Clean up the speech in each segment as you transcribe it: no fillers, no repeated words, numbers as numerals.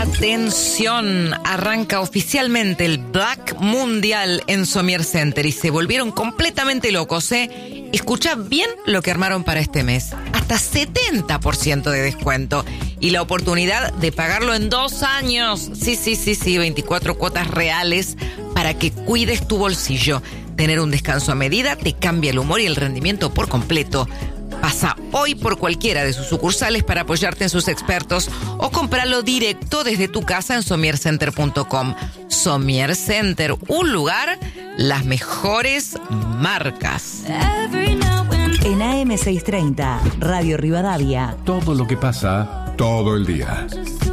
Atención, arranca oficialmente el Black Mundial en Somier Center y se volvieron completamente locos, ¿eh? Escucha bien lo que armaron para este mes. Hasta 70% de descuento y la oportunidad de pagarlo en 2 años. Sí, 24 cuotas reales para que cuides tu bolsillo. Tener un descanso a medida te cambia el humor y el rendimiento por completo. Pasa hoy por cualquiera de sus sucursales para apoyarte en sus expertos o comprarlo directo desde tu casa en somiercenter.com. Somier Center, un lugar, las mejores marcas. En AM630, Radio Rivadavia. Todo lo que pasa, todo el día.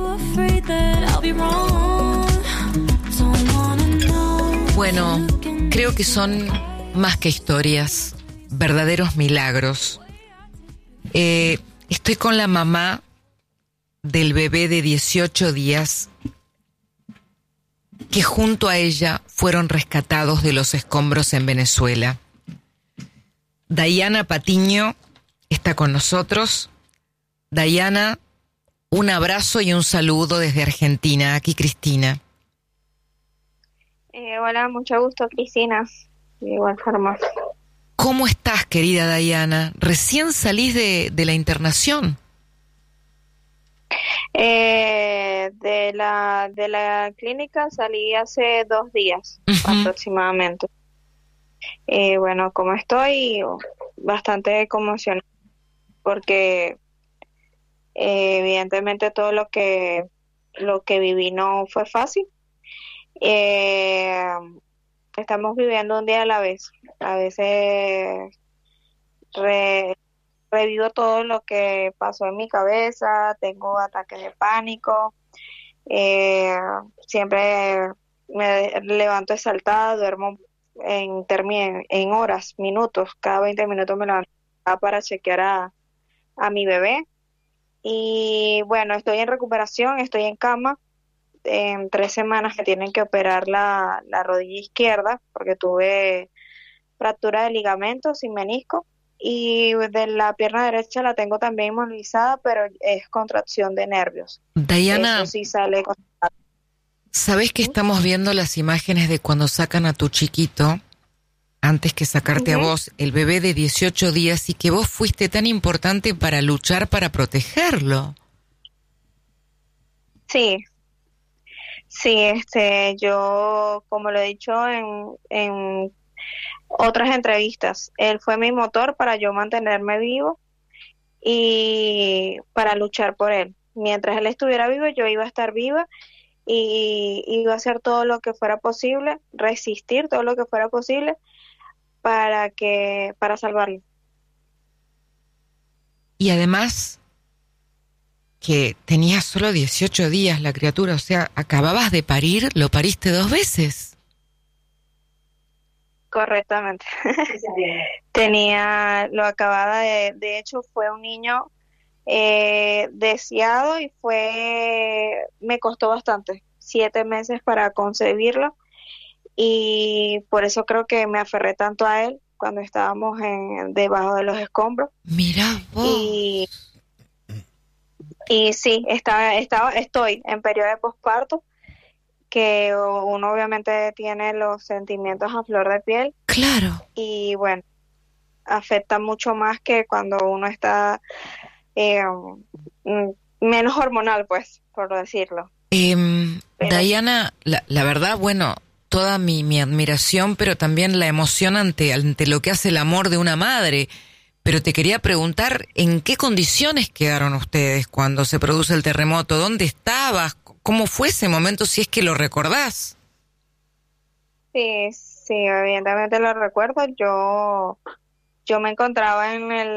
Bueno, creo que son más que historias, verdaderos milagros. Estoy con la mamá del bebé de 18 días que junto a ella fueron rescatados de los escombros en Venezuela. Dayana Patiño está con nosotros. Dayana, un abrazo y un saludo desde Argentina. Aquí Cristina. Hola, mucho gusto, Cristina. De igual forma. ¿Cómo estás, querida Dayana? Recién salís de la internación. De la clínica salí hace 2 días aproximadamente. Bueno, como estoy bastante conmocionada porque evidentemente todo lo que viví no fue fácil. Estamos viviendo un día a la vez. A veces revivo todo lo que pasó en mi cabeza, tengo ataques de pánico, siempre me levanto exaltada, duermo en horas, minutos, cada 20 minutos me levanto para chequear a mi bebé. Y bueno, estoy en recuperación, estoy en cama. En 3 semanas me tienen que operar la rodilla izquierda porque tuve fractura de ligamentos y menisco, y de la pierna derecha la tengo también inmovilizada, pero es contracción de nervios. Dayana, eso sí sale. ¿Sabés que estamos viendo las imágenes de cuando sacan a tu chiquito, antes que sacarte a vos, el bebé de 18 días, y que vos fuiste tan importante para luchar para protegerlo? Sí, yo, como lo he dicho en otras entrevistas, él fue mi motor para yo mantenerme vivo y para luchar por él. Mientras él estuviera vivo, yo iba a estar viva y iba a hacer todo lo que fuera posible, resistir todo lo que fuera posible para salvarlo. Y además que tenía solo 18 días la criatura, o sea, acababas de parir, lo pariste 2 veces. Correctamente. Lo acababa de hecho fue un niño deseado y me costó bastante, 7 meses para concebirlo, y por eso creo que me aferré tanto a él cuando estábamos debajo de los escombros. Mirá vos. Y sí, estoy en periodo de posparto, que uno obviamente tiene los sentimientos a flor de piel. Claro. Y bueno, afecta mucho más que cuando uno está menos hormonal, pues, por decirlo. Dayana, la verdad, bueno, toda mi admiración, pero también la emoción ante lo que hace el amor de una madre. Pero te quería preguntar, ¿en qué condiciones quedaron ustedes cuando se produce el terremoto? ¿Dónde estabas? ¿Cómo fue ese momento, si es que lo recordás? Sí, evidentemente lo recuerdo. Yo me encontraba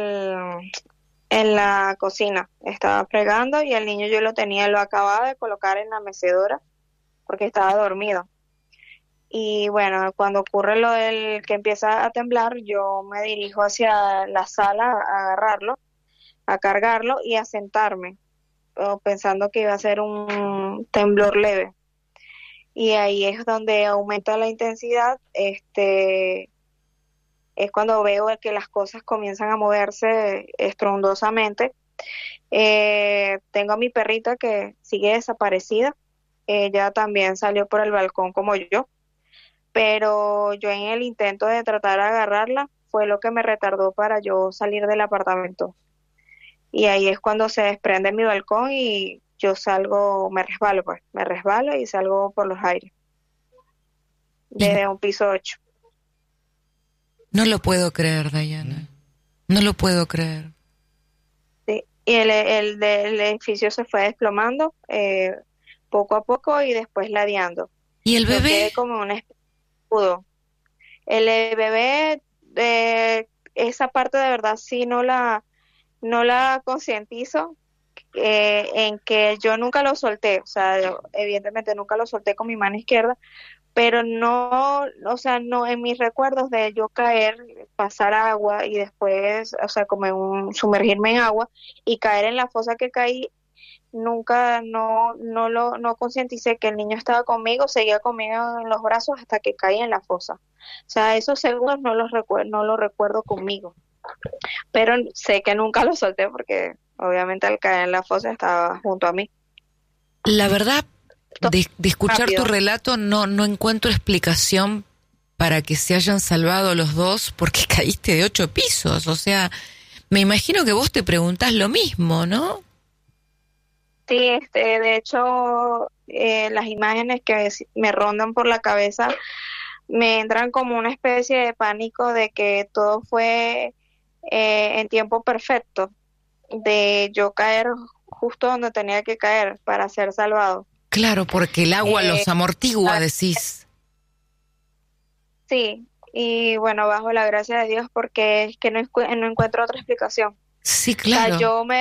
en la cocina, estaba fregando y el niño lo acababa de colocar en la mecedora porque estaba dormido. Y bueno, cuando ocurre lo del que empieza a temblar, yo me dirijo hacia la sala a agarrarlo, a cargarlo y a sentarme, pensando que iba a ser un temblor leve. Y ahí es donde aumenta la intensidad, es cuando veo que las cosas comienzan a moverse estrondosamente. Tengo a mi perrita que sigue desaparecida, ella también salió por el balcón como yo, pero yo en el intento de tratar de agarrarla fue lo que me retardó para yo salir del apartamento. Y ahí es cuando se desprende mi balcón y yo salgo, me resbalo pues, me resbalo y salgo por los aires, desde un piso 8. No lo puedo creer, Dayana. No lo puedo creer. Sí. Y el del edificio se fue desplomando poco a poco y después ladeando. ¿Y el Yo bebé? quedé como un escudo. El bebé, esa parte de verdad sí no la concientizo, en que yo nunca lo solté, o sea, evidentemente nunca lo solté con mi mano izquierda, pero no, o sea, no en mis recuerdos de yo caer, pasar agua y después, o sea, como sumergirme en agua y caer en la fosa que caí, nunca, no concienticé que el niño estaba conmigo, seguía conmigo en los brazos hasta que caí en la fosa. O sea, esos segundos no los recuerdo conmigo, pero sé que nunca lo solté porque obviamente al caer en la fosa estaba junto a mí. La verdad, de escuchar Rápido. tu relato no encuentro explicación para que se hayan salvado los dos porque caíste de 8 pisos. O sea, me imagino que vos te preguntás lo mismo, ¿no? Sí, de hecho, las imágenes que me rondan por la cabeza me entran como una especie de pánico de que todo fue en tiempo perfecto, de yo caer justo donde tenía que caer para ser salvado. Claro, porque el agua los amortigua, decís. Sí, y bueno, bajo la gracia de Dios, porque es que no encuentro otra explicación. Sí, O sea, claro.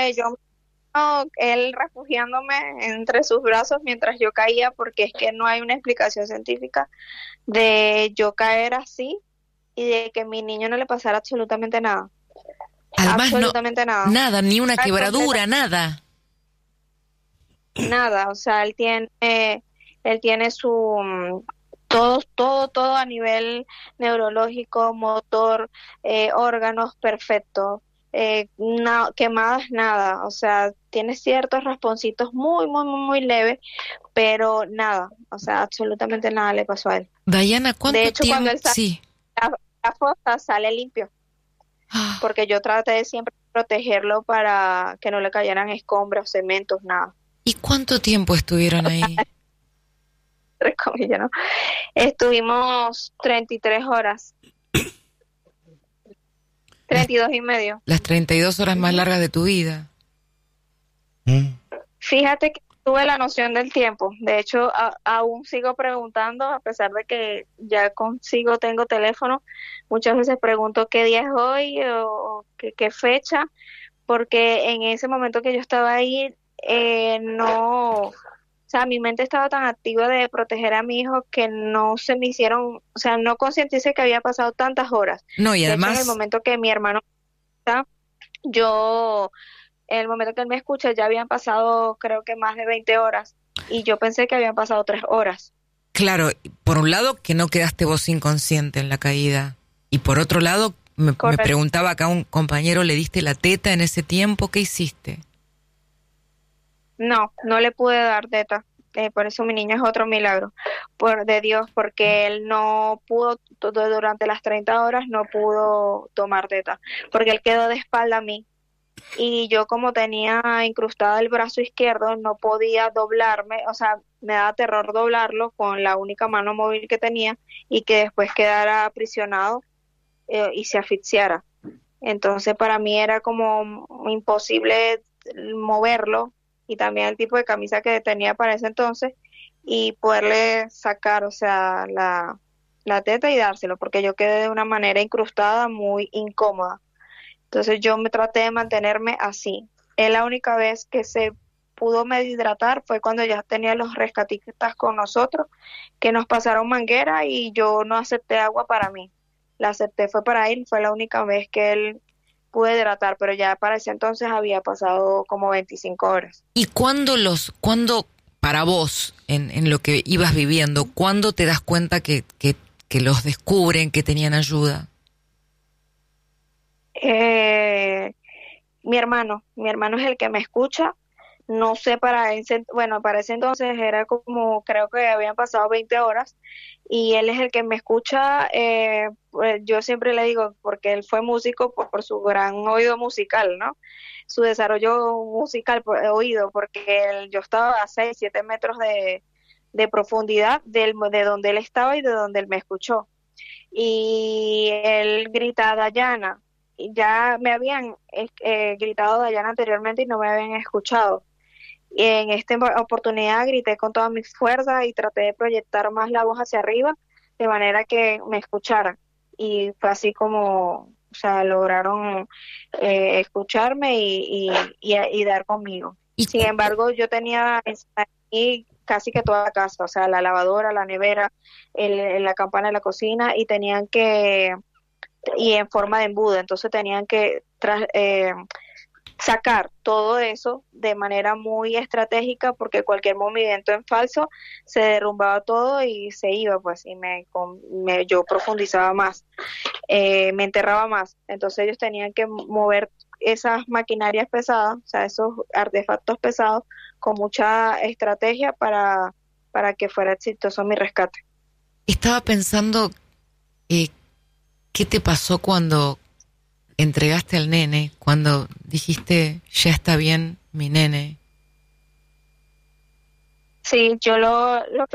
él refugiándome entre sus brazos mientras yo caía, porque es que no hay una explicación científica de yo caer así y de que a mi niño no le pasara absolutamente nada. Además, Absolutamente nada. Nada, ni una Ah, quebradura, nada. Nada, o sea, él tiene todo a nivel neurológico, motor, órganos perfectos, quemadas nada, o sea, tiene ciertos rasponcitos muy leves, pero nada, o sea, absolutamente nada le pasó a él. Dayana, ¿cuánto De hecho, tiempo? cuando él sale, Sí. la fosa sale limpio, porque yo traté de siempre protegerlo para que no le cayeran escombros, cementos, nada. ¿Y cuánto tiempo estuvieron ahí? Entre comillas, ¿no? Estuvimos 33 horas. 32 y medio. Las 32 horas más largas de tu vida. Fíjate que tuve la noción del tiempo. De hecho, aún sigo preguntando, a pesar de que ya tengo teléfono. Muchas veces pregunto qué día es hoy o qué fecha, porque en ese momento que yo estaba ahí, o sea, mi mente estaba tan activa de proteger a mi hijo que no se me hicieron, o sea, no concienticé que había pasado tantas horas. No, y De además... hecho, en el momento que mi hermano en el momento que él me escucha ya habían pasado creo que más de 20 horas y yo pensé que habían pasado 3 horas. Claro, por un lado que no quedaste vos inconsciente en la caída y por otro lado me preguntaba acá un compañero, ¿le diste la teta en ese tiempo? ¿Qué hiciste? No le pude dar teta. Por eso mi niño es otro milagro de Dios, porque él no pudo, durante las 30 horas no pudo tomar teta, porque él quedó de espalda a mí. Y yo como tenía incrustado el brazo izquierdo, no podía doblarme, o sea, me daba terror doblarlo con la única mano móvil que tenía y que después quedara aprisionado y se asfixiara. Entonces para mí era como imposible moverlo y también el tipo de camisa que tenía para ese entonces y poderle sacar, o sea, la teta y dárselo, porque yo quedé de una manera incrustada muy incómoda. Entonces yo me traté de mantenerme así. La única vez que se pudo medio hidratar fue cuando ya tenía los rescatistas con nosotros, que nos pasaron manguera y yo no acepté agua para mí. La acepté fue para él, fue la única vez que él pude hidratar, pero ya para ese entonces había pasado como 25 horas. ¿Y cuándo para vos, en lo que ibas viviendo, cuándo te das cuenta que los descubren, que tenían ayuda? Mi hermano es el que me escucha, No sé, para ese entonces era como, creo que habían pasado 20 horas y él es el que me escucha, pues yo siempre le digo, porque él fue músico por su gran oído musical, ¿no? Su desarrollo musical, oído, porque yo estaba a 6 7 metros de profundidad de donde él estaba y de donde él me escuchó. Y él grita Dayana, y ya me habían gritado Dayana anteriormente y no me habían escuchado. Y en esta oportunidad grité con toda mi fuerza y traté de proyectar más la voz hacia arriba de manera que me escucharan. Y fue así como, o sea, lograron escucharme y dar conmigo. Y Sin embargo, yo tenía ahí casi que toda la casa, o sea, la lavadora, la nevera, la campana de la cocina y en forma de embudo, entonces tenían que sacar todo eso de manera muy estratégica porque cualquier movimiento en falso se derrumbaba todo y se iba pues y yo profundizaba más, me enterraba más, entonces ellos tenían que mover esas maquinarias pesadas, o sea, esos artefactos pesados con mucha estrategia para que fuera exitoso mi rescate. estaba pensando, ¿qué te pasó cuando entregaste al nene, cuando dijiste, ya está bien mi nene? Sí, yo lo